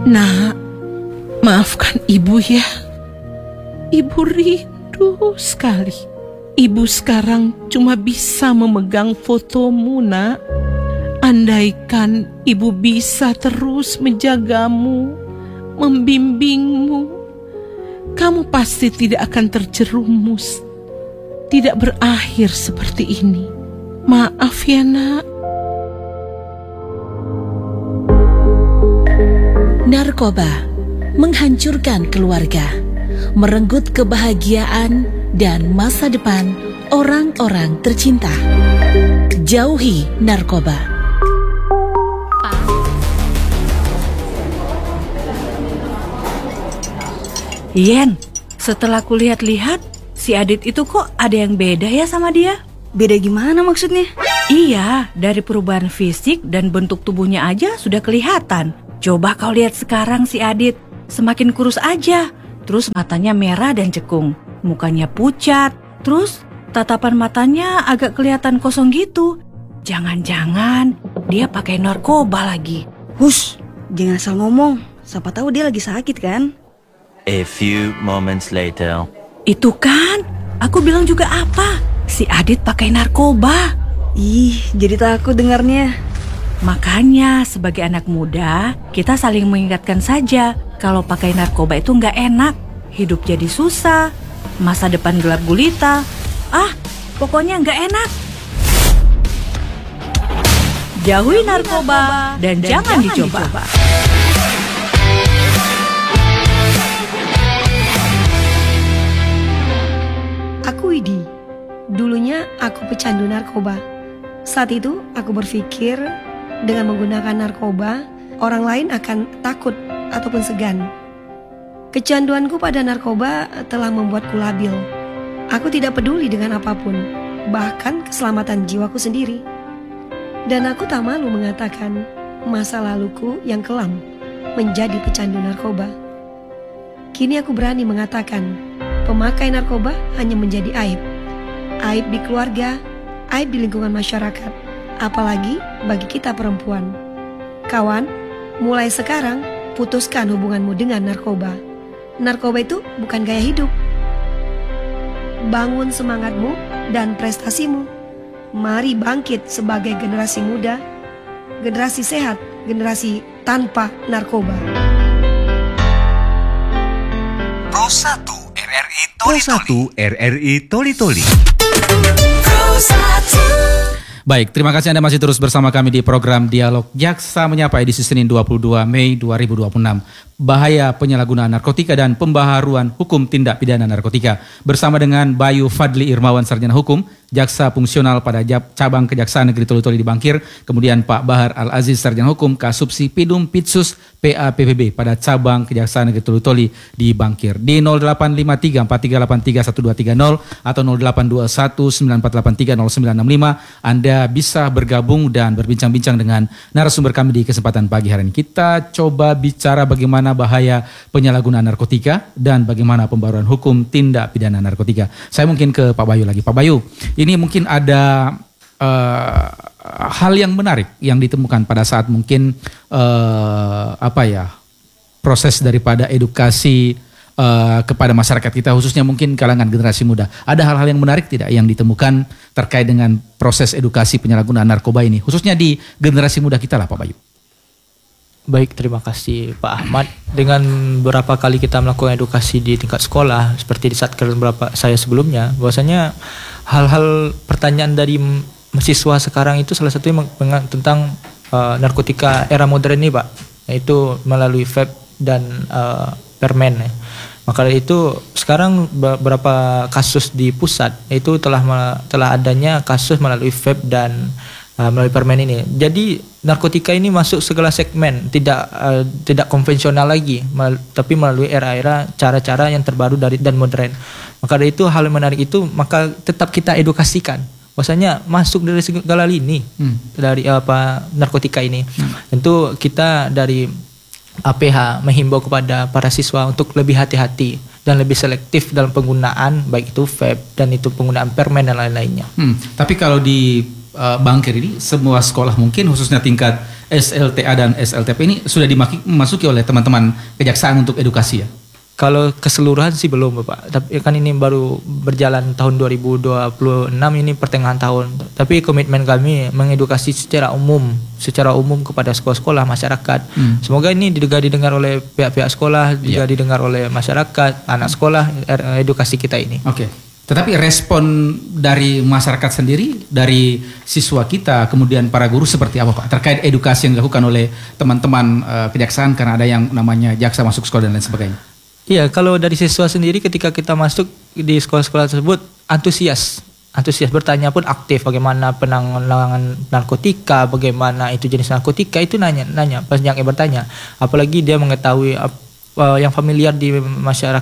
Nak, maafkan ibu ya. Ibu rindu sekali. Ibu sekarang cuma bisa memegang fotomu, nak. Andaikan ibu bisa terus menjagamu, membimbingmu, kamu pasti tidak akan terjerumus, tidak berakhir seperti ini. Maaf ya, nak. Narkoba menghancurkan keluarga, merenggut kebahagiaan dan masa depan orang-orang tercinta. Jauhi narkoba. Yen, setelah aku lihat-lihat, si Adit itu kok ada yang beda ya sama dia? Beda gimana maksudnya? Iya, dari perubahan fisik dan bentuk tubuhnya aja sudah kelihatan. Coba kau lihat sekarang si Adit, semakin kurus aja. Terus matanya merah dan cekung, mukanya pucat. Terus tatapan matanya agak kelihatan kosong gitu. Jangan-jangan dia pakai narkoba lagi. Hush, jangan asal ngomong. Siapa tahu dia lagi sakit kan? A few moments later. Itu kan, aku bilang juga apa? Si Adit pakai narkoba. Ih, jadi takut dengarnya. Makanya sebagai anak muda, kita saling mengingatkan saja kalau pakai narkoba itu nggak enak. Hidup jadi susah, masa depan gelap gulita. Pokoknya nggak enak. Jauhi narkoba dan jangan dicoba. Aku Widi. Dulunya aku pecandu narkoba. Saat itu aku berpikir dengan menggunakan narkoba, orang lain akan takut ataupun segan. Kecanduanku pada narkoba telah membuatku labil. Aku tidak peduli dengan apapun, bahkan keselamatan jiwaku sendiri. Dan aku tak malu mengatakan masa laluku yang kelam menjadi pecandu narkoba. Kini aku berani mengatakan pemakai narkoba hanya menjadi aib. Aib di keluarga, aib di lingkungan masyarakat, apalagi bagi kita perempuan. Kawan, mulai sekarang putuskan hubunganmu dengan narkoba. Narkoba itu bukan gaya hidup. Bangun semangatmu dan prestasimu. Mari bangkit sebagai generasi muda, generasi sehat, generasi tanpa narkoba. Pro 1 RRI Toli Toli. Baik, terima kasih Anda masih terus bersama kami di program Dialog Jaksa Menyapa edisi Senin 22 Mei 2026. Bahaya penyalahgunaan narkotika dan pembaharuan hukum tindak pidana narkotika. Bersama dengan Bayu Fadli Irmawan, Sarjana Hukum, Jaksa Fungsional pada Cabang Kejaksaan Negeri Toli-Toli di Bangkir. Kemudian Pak Bahar Al-Aziz, Sarjana Hukum, Kasubsi Pidum Pitsus PAPPB pada Cabang Kejaksaan Negeri Toli-Toli di Bangkir. Di 0853 4383 1230 atau 0821 9483 0965 Anda bisa bergabung dan berbincang-bincang dengan narasumber kami di kesempatan pagi hari ini. Kita coba bicara bagaimana bahaya penyalahgunaan narkotika dan bagaimana pembaruan hukum tindak pidana narkotika. Saya mungkin ke Pak Bayu lagi. Pak Bayu, ini mungkin ada hal yang menarik yang ditemukan pada saat mungkin proses daripada edukasi kepada masyarakat kita, khususnya mungkin kalangan generasi muda. Ada hal-hal yang menarik tidak yang ditemukan terkait dengan proses edukasi penyalahgunaan narkoba ini, khususnya di generasi muda kita lah Pak Bayu? Baik, terima kasih Pak Ahmad. Dengan beberapa kali kita melakukan edukasi di tingkat sekolah, seperti di Satker beberapa saya sebelumnya, bahwasanya hal-hal pertanyaan dari mahasiswa sekarang itu salah satunya tentang narkotika era modern ini Pak, yaitu melalui vape dan permen. Maka itu sekarang beberapa kasus di pusat itu telah adanya kasus melalui vape dan melalui permen ini. Jadi narkotika ini masuk segala segmen, tidak konvensional lagi, tapi melalui era-era cara-cara yang terbaru dan modern. Maka dari itu hal yang menarik itu maka tetap kita edukasikan. Bahwasanya masuk dari segala lini dari narkotika ini. Tentu kita dari APH menghimbau kepada para siswa untuk lebih hati-hati dan lebih selektif dalam penggunaan baik itu vape dan itu penggunaan permen dan lain-lainnya. Tapi kalau di Bang Keri, semua sekolah mungkin khususnya tingkat SLTA dan SLTP ini sudah dimasuki oleh teman-teman kejaksaan untuk edukasi ya? Kalau keseluruhan sih belum Bapak, tapi kan ini baru berjalan tahun 2026 ini pertengahan tahun. Tapi komitmen kami mengedukasi secara umum kepada sekolah-sekolah masyarakat. Semoga ini didengar oleh pihak-pihak sekolah, juga didengar oleh masyarakat, anak sekolah, edukasi kita ini. Oke. Tetapi respon dari masyarakat sendiri, dari siswa kita, kemudian para guru seperti apa Pak? Terkait edukasi yang dilakukan oleh teman-teman kejaksaan karena ada yang namanya jaksa masuk sekolah dan lain sebagainya. Iya, kalau dari siswa sendiri ketika kita masuk di sekolah-sekolah tersebut antusias bertanya pun aktif, bagaimana penanganan narkotika, bagaimana itu jenis narkotika, itu nanya banyak yang bertanya. Apalagi dia mengetahui yang familiar di masyarakat